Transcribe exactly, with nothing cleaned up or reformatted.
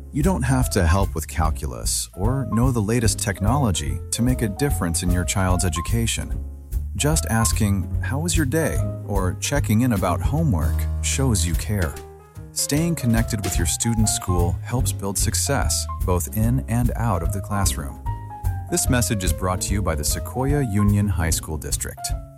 You don't have to help with calculus or know the latest technology to make a difference in your child's education. Just asking, "How was your day?" or checking in about homework shows you care. Staying connected with your student's school helps build success, both in and out of the classroom. This message is brought to you by the Sequoia Union High School District.